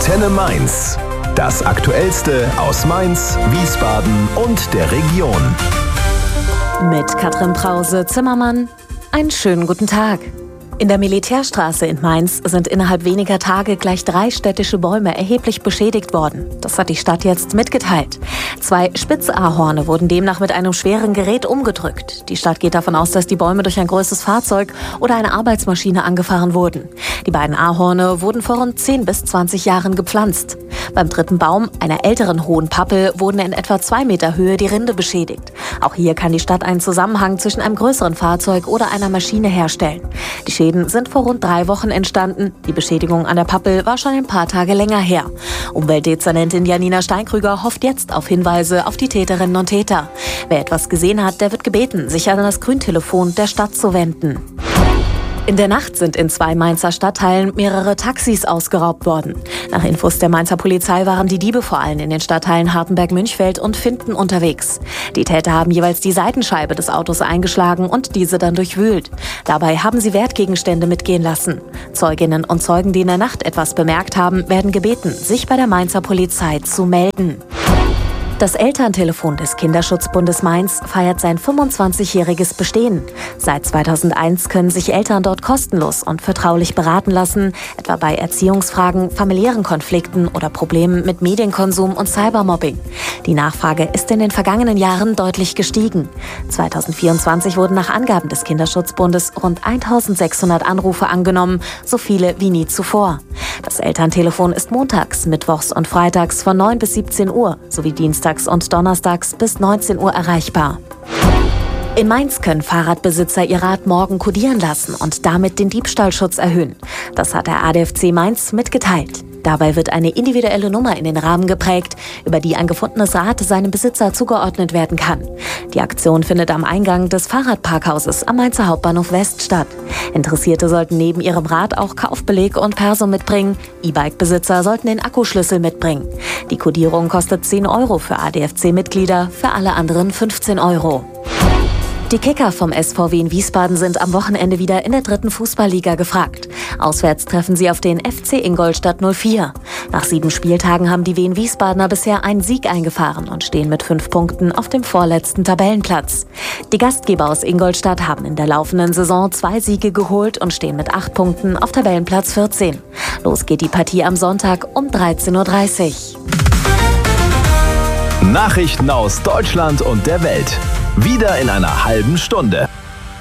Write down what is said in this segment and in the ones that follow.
Antenne Mainz. Das Aktuellste aus Mainz, Wiesbaden und der Region. Mit Katrin Brause-Zimmermann. Einen schönen guten Tag. In der Militärstraße in Mainz sind innerhalb weniger Tage gleich 3 städtische Bäume erheblich beschädigt worden. Das hat die Stadt jetzt mitgeteilt. 2 Spitzahorne wurden demnach mit einem schweren Gerät umgedrückt. Die Stadt geht davon aus, dass die Bäume durch ein größeres Fahrzeug oder eine Arbeitsmaschine angefahren wurden. Die beiden Ahorne wurden vor rund 10 bis 20 Jahren gepflanzt. Beim 3. Baum, einer älteren hohen Pappel, wurden in etwa 2 Meter Höhe die Rinde beschädigt. Auch hier kann die Stadt einen Zusammenhang zwischen einem größeren Fahrzeug oder einer Maschine herstellen. Die Schäden sind vor rund 3 Wochen entstanden. Die Beschädigung an der Pappel war schon ein paar Tage länger her. Umweltdezernentin Janina Steinkrüger hofft jetzt auf Hinweise auf die Täterinnen und Täter. Wer etwas gesehen hat, der wird gebeten, sich an das Grüntelefon der Stadt zu wenden. In der Nacht sind in 2 Mainzer Stadtteilen mehrere Taxis ausgeraubt worden. Nach Infos der Mainzer Polizei waren die Diebe vor allem in den Stadtteilen Hartenberg-Münchfeld und Finden unterwegs. Die Täter haben jeweils die Seitenscheibe des Autos eingeschlagen und diese dann durchwühlt. Dabei haben sie Wertgegenstände mitgehen lassen. Zeuginnen und Zeugen, die in der Nacht etwas bemerkt haben, werden gebeten, sich bei der Mainzer Polizei zu melden. Das Elterntelefon des Kinderschutzbundes Mainz feiert sein 25-jähriges Bestehen. Seit 2001 können sich Eltern dort kostenlos und vertraulich beraten lassen, etwa bei Erziehungsfragen, familiären Konflikten oder Problemen mit Medienkonsum und Cybermobbing. Die Nachfrage ist in den vergangenen Jahren deutlich gestiegen. 2024 wurden nach Angaben des Kinderschutzbundes rund 1600 Anrufe angenommen, so viele wie nie zuvor. Das Elterntelefon ist montags, mittwochs und freitags von 9 bis 17 Uhr sowie dienstags und donnerstags bis 19 Uhr erreichbar. In Mainz können Fahrradbesitzer ihr Rad morgen kodieren lassen und damit den Diebstahlschutz erhöhen. Das hat der ADFC Mainz mitgeteilt. Dabei wird eine individuelle Nummer in den Rahmen geprägt, über die ein gefundenes Rad seinem Besitzer zugeordnet werden kann. Die Aktion findet am Eingang des Fahrradparkhauses am Mainzer Hauptbahnhof West statt. Interessierte sollten neben ihrem Rad auch Kaufbeleg und Perso mitbringen. E-Bike-Besitzer sollten den Akkuschlüssel mitbringen. Die Kodierung kostet 10 € für ADFC-Mitglieder, für alle anderen 15 €. Die Kicker vom SVW in Wiesbaden sind am Wochenende wieder in der 3. Fußballliga gefragt. Auswärts treffen sie auf den FC Ingolstadt 04. Nach 7 Spieltagen haben die Wien Wiesbadener bisher einen Sieg eingefahren und stehen mit 5 Punkten auf dem vorletzten Tabellenplatz. Die Gastgeber aus Ingolstadt haben in der laufenden Saison 2 Siege geholt und stehen mit 8 Punkten auf Tabellenplatz 14. Los geht die Partie am Sonntag um 13:30 Uhr. Nachrichten aus Deutschland und der Welt. Wieder in einer halben Stunde.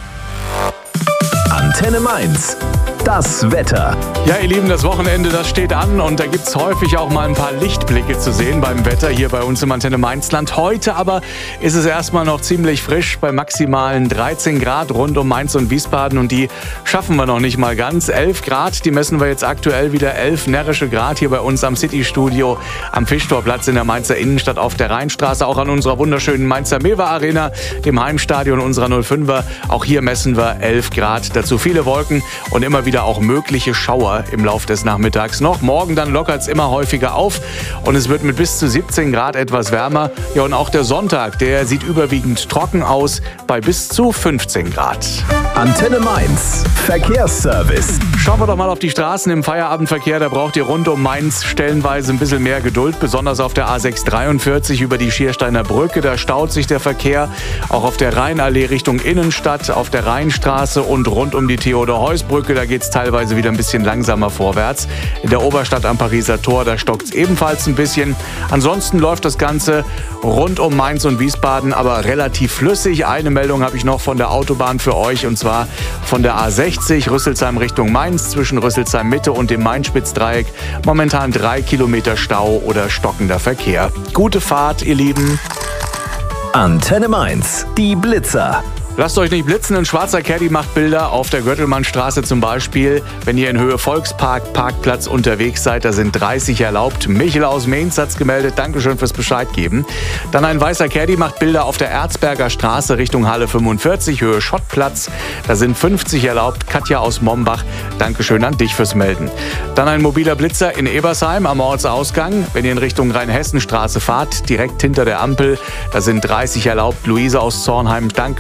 Antenne Mainz. Das Wetter. Ja, ihr Lieben, das Wochenende, das steht an und da gibt es häufig auch mal ein paar Lichtblicke zu sehen beim Wetter hier bei uns im Antenne Mainzland. Heute aber ist es erstmal noch ziemlich frisch bei maximalen 13 Grad rund um Mainz und Wiesbaden und die schaffen wir noch nicht mal ganz. 11 Grad, die messen wir jetzt aktuell wieder 11 närrische Grad hier bei uns am City-Studio am Fischtorplatz in der Mainzer Innenstadt auf der Rheinstraße, auch an unserer wunderschönen Mainzer Mewa Arena, dem Heimstadion unserer 05er. Auch hier messen wir 11 Grad, dazu viele Wolken und immer wieder auch mögliche Schauer im Lauf des Nachmittags noch. Morgen dann lockert es immer häufiger auf und es wird mit bis zu 17 Grad etwas wärmer. Ja, und auch der Sonntag, der sieht überwiegend trocken aus bei bis zu 15 Grad. Antenne Mainz. Verkehrsservice. Schauen wir doch mal auf die Straßen im Feierabendverkehr. Da braucht ihr rund um Mainz stellenweise ein bisschen mehr Geduld, besonders auf der A643 über die Schiersteiner Brücke. Da staut sich der Verkehr auch auf der Rheinallee Richtung Innenstadt, auf der Rheinstraße und rund um die Theodor-Heuss-Brücke. Da geht es teilweise wieder ein bisschen langsamer vorwärts. In der Oberstadt am Pariser Tor, da stockt es ebenfalls ein bisschen. Ansonsten läuft das Ganze rund um Mainz und Wiesbaden aber relativ flüssig. Eine Meldung habe ich noch von der Autobahn für euch und zwar von der A60 Rüsselsheim Richtung Mainz zwischen Rüsselsheim Mitte und dem Main-Spitz-Dreieck. Momentan 3 Kilometer Stau oder stockender Verkehr. Gute Fahrt, ihr Lieben. Antenne Mainz. Die Blitzer. Lasst euch nicht blitzen, ein schwarzer Caddy macht Bilder auf der Göttelmannstraße zum Beispiel. Wenn ihr in Höhe Volkspark Parkplatz unterwegs seid, da sind 30 erlaubt. Michel aus Mainz hat's gemeldet, Dankeschön fürs Bescheid geben. Dann ein weißer Caddy macht Bilder auf der Erzberger Straße Richtung Halle 45, Höhe Schottplatz. Da sind 50 erlaubt. Katja aus Mombach, Dankeschön an dich fürs Melden. Dann ein mobiler Blitzer in Ebersheim am Ortsausgang. Wenn ihr in Richtung Rheinhessenstraße fahrt, direkt hinter der Ampel, da sind 30 erlaubt. Luise aus Zornheim, Dankeschön an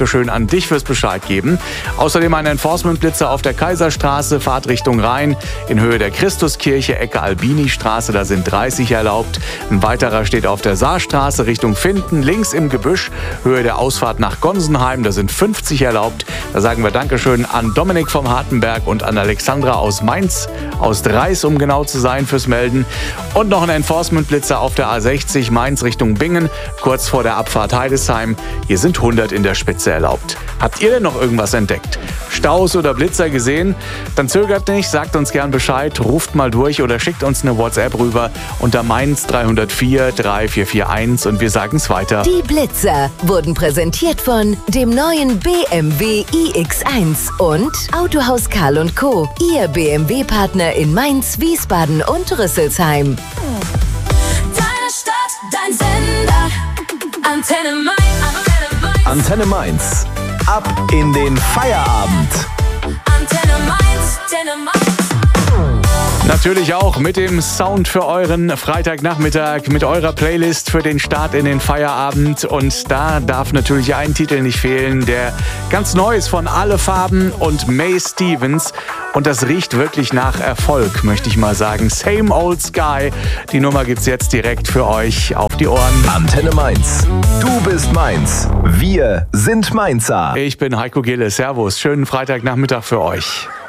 und dich fürs Bescheid geben. Außerdem ein Enforcement-Blitzer auf der Kaiserstraße, Fahrt Richtung Rhein, in Höhe der Christuskirche, Ecke Albini-Straße, da sind 30 erlaubt. Ein weiterer steht auf der Saarstraße Richtung Finden, links im Gebüsch, Höhe der Ausfahrt nach Gonsenheim, da sind 50 erlaubt. Da sagen wir Dankeschön an Dominik vom Hartenberg und an Alexandra aus Mainz, aus Dreis, um genau zu sein, fürs Melden. Und noch ein Enforcement-Blitzer auf der A60 Mainz Richtung Bingen, kurz vor der Abfahrt Heidesheim. Hier sind 100 in der Spitze erlaubt. Habt ihr denn noch irgendwas entdeckt? Staus oder Blitzer gesehen? Dann zögert nicht, sagt uns gern Bescheid, ruft mal durch oder schickt uns eine WhatsApp rüber unter Mainz 304 3441 und wir sagen es weiter. Die Blitzer wurden präsentiert von dem neuen BMW iX1 und Autohaus Karl & Co., Ihr BMW-Partner in Mainz, Wiesbaden und Rüsselsheim. Deine Stadt, dein Sender, Antenne Mainz. Antenne Mainz. Ab in den Feierabend. Antenne Mainz, Antenne Mainz. Natürlich auch mit dem Sound für euren Freitagnachmittag, mit eurer Playlist für den Start in den Feierabend. Und da darf natürlich ein Titel nicht fehlen, der ganz neu ist von Alle Farben und May Stevens. Und das riecht wirklich nach Erfolg, möchte ich mal sagen. Same Old Sky. Die Nummer gibt's jetzt direkt für euch auf die Ohren. Antenne Mainz. Du bist Mainz. Wir sind Mainzer. Ich bin Heiko Gille. Servus. Schönen Freitagnachmittag für euch.